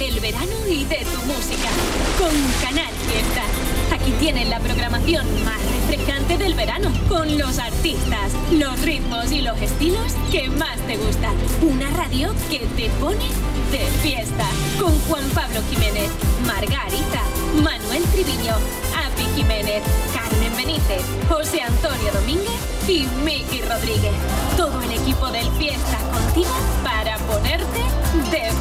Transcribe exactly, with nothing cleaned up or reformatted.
del verano y de tu música. Con Canal Fiesta. Aquí tienen la programación más refrescante del verano. Con los artistas, los ritmos y los estilos que más te gustan. Una radio que te pone de fiesta. Con Juan Pablo Jiménez, Margarita, Manuel Triviño, Api Jiménez, Carmen Benítez, José Antonio Domínguez y Miki Rodríguez. Todo el equipo del Fiesta contigo para ponerte de